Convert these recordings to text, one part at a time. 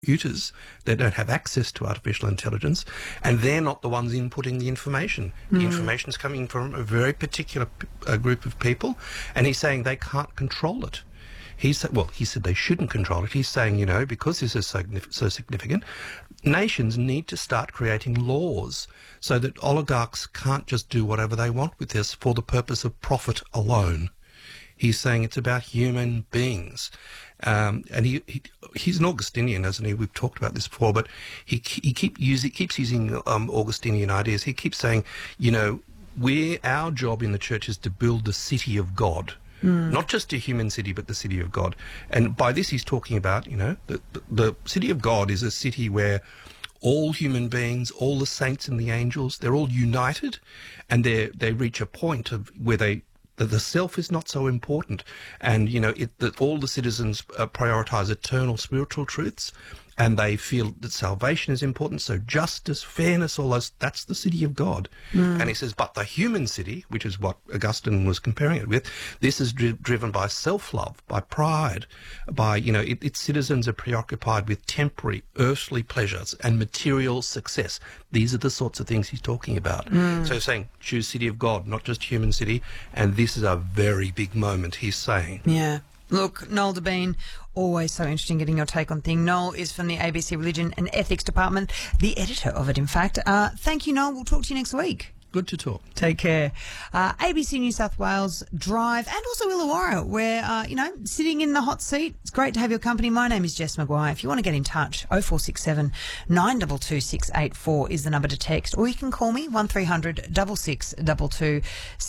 computers. They don't have access to artificial intelligence, and they're not the ones inputting the information. The information's coming from a very particular group of people, and he's saying they can't control it. He said they shouldn't control it. He's saying, you know, because this is so significant, nations need to start creating laws so that oligarchs can't just do whatever they want with this for the purpose of profit alone. He's saying it's about human beings. And he's an Augustinian, isn't he? We've talked about this before, but he keeps using Augustinian ideas. He keeps saying, you know, our job in the church is to build the city of God. Not just a human city, but the city of God. And by this he's talking about, you know, the city of God is a city where all human beings, all the saints and the angels, they're all united, and they reach a point of where that the self is not so important, and, you know, that all the citizens prioritise eternal spiritual truths, and they feel that salvation is important, so justice, fairness, all those, that's the city of God. And he says, but the human city, which is what Augustine was comparing it with, this is driven by self-love, by pride, by, you know, its citizens are preoccupied with temporary, earthly pleasures and material success. These are the sorts of things he's talking about. So he's saying, choose city of God, not just human city, and this is a very big moment, he's saying. Yeah. Look, Noel Debien, always so interesting getting your take on things. Noel is from the ABC Religion and Ethics Department, the editor of it, in fact. Thank you, Noel. We'll talk to you next week. Good to talk. Take care. ABC New South Wales Drive and also Illawarra, where, you know, sitting in the hot seat. It's great to have your company. My name is Jess Maguire. If you want to get in touch, 0467 922 684 is the number to text, or you can call me 1300 6622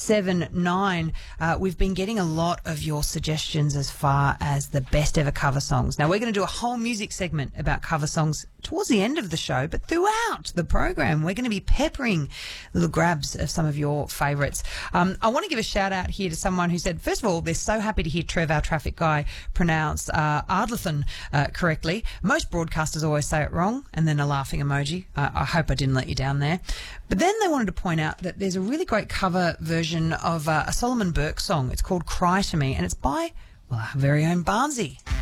79. We've been getting a lot of your suggestions as far as the best ever cover songs. Now, we're going to do a whole music segment about cover songs towards the end of the show, but throughout the program, we're going to be peppering little grabs of some of your favourites. I want to give a shout out here to someone who said, first of all, they're so happy to hear Trev, our traffic guy, pronounce Ardlethan correctly. Most broadcasters always say it wrong, and then a laughing emoji. I hope I didn't let you down there. But then they wanted to point out that there's a really great cover version of a Solomon Burke song. It's called Cry to Me, and it's by, well, our very own Barnsey.